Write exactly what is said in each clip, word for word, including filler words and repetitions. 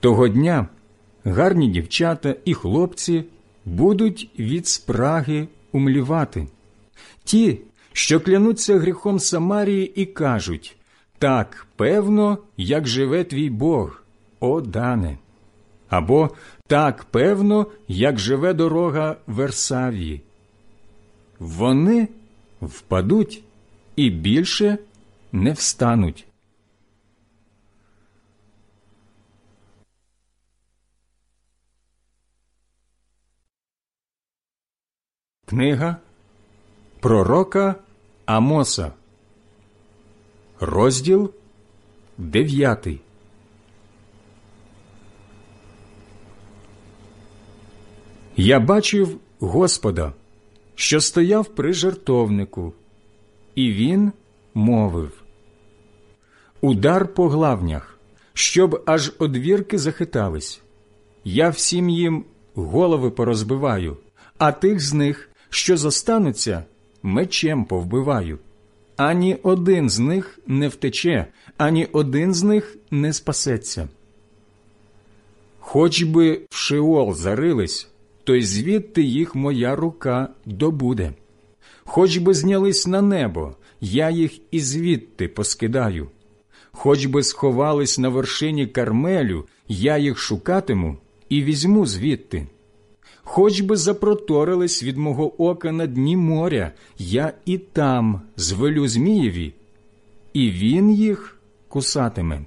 Того дня гарні дівчата і хлопці будуть від спраги умлівати. Ті, що клянуться гріхом Самарії і кажуть: «Так певно, як живе твій Бог, о Дане!» Або «Так певно, як живе дорога Версавії». Вони впадуть і більше не встануть. Книга пророка Амоса, розділ дев'ятий. Я бачив Господа, що стояв при жертовнику, і він мовив: «Удар по главнях, щоб аж одвірки захитались. Я всім їм голови порозбиваю, а тих з них, що зостануться, мечем повбиваю. Ані один з них не втече, ані один з них не спасеться. Хоч би в Шеол зарились, то й звідти їх моя рука добуде. Хоч би знялись на небо, я їх і звідти поскидаю. Хоч би сховались на вершині Кармелю, я їх шукатиму і візьму звідти. Хоч би запроторились від мого ока на дні моря, я і там звелю Змієві, і він їх кусатиме.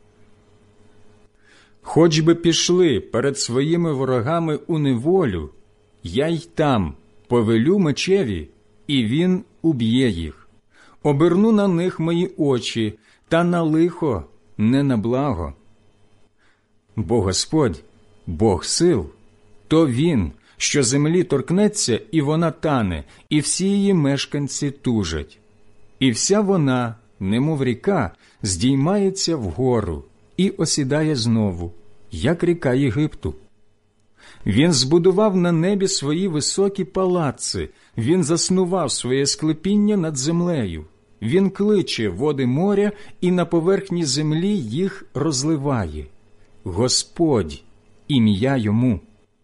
Хоч би пішли перед своїми ворогами у неволю, я й там повелю мечеві, і він уб'є їх. Оберну на них мої очі, та на лихо, не на благо. Бо Господь, Бог сил, то Він, що землі торкнеться, і вона тане, і всі її мешканці тужать. І вся вона, немов ріка, здіймається вгору і осідає знову, як ріка Єгипту. Він збудував на небі свої високі палаци, він заснував своє склепіння над землею. Він кличе води моря і на поверхні землі їх розливає. Господь, ім'я йому.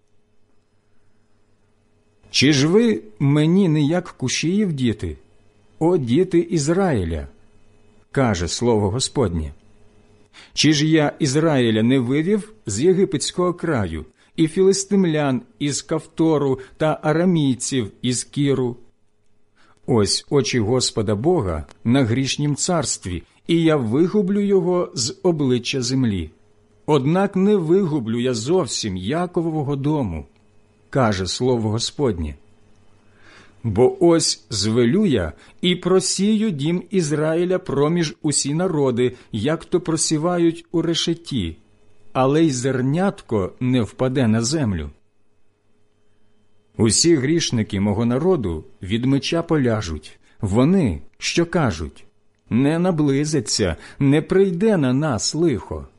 Чи ж ви мені не як кушіїв діти, о діти Ізраїля? Каже слово Господнє. Чи ж я Ізраїля не вивів з єгипетського краю, і філистимлян із Кавтору та арамійців із Кіру? Ось очі Господа Бога на грішнім царстві, і я вигублю його з обличчя землі. Однак не вигублю я зовсім Яковового дому, каже слово Господнє. Бо ось звелю я і просію дім Ізраїля проміж усі народи, як то просівають у решеті, але й зернятко не впаде на землю. Усі грішники мого народу від меча поляжуть, вони, що кажуть: не наблизиться, не прийде на нас лихо.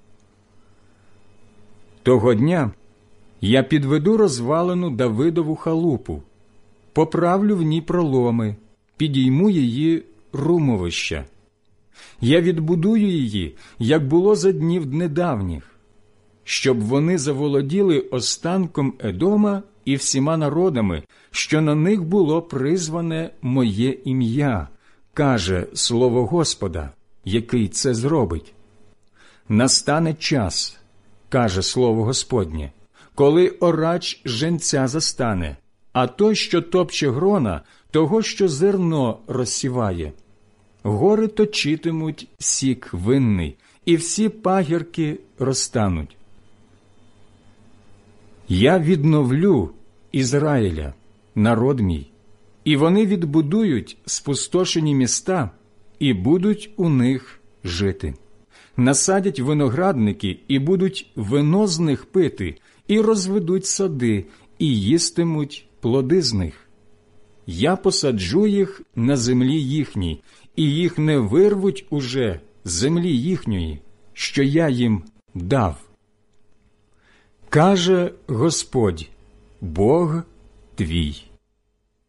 Того дня я підведу розвалену Давидову халупу, поправлю в ній проломи, підійму її румовища. Я відбудую її, як було за днів недавніх, щоб вони заволоділи останком Едома і всіма народами, що на них було призване моє ім'я, каже слово Господа, який це зробить. Настане час, каже слово Господнє, колиорач женця застане, а той, що топче грона, того, що зерно розсіває. Гори точитимуть сік винний, і всі пагірки розтануть. Я відновлю Ізраїля, народ мій, і вони відбудують спустошені міста, і будуть у них жити. Насадять виноградники, і будуть вино з них пити, і розведуть сади, і їстимуть плоди з них. Я посаджу їх на землі їхній, і їх не вирвуть уже з землі їхньої, що я їм дав. Каже Господь, Бог твій.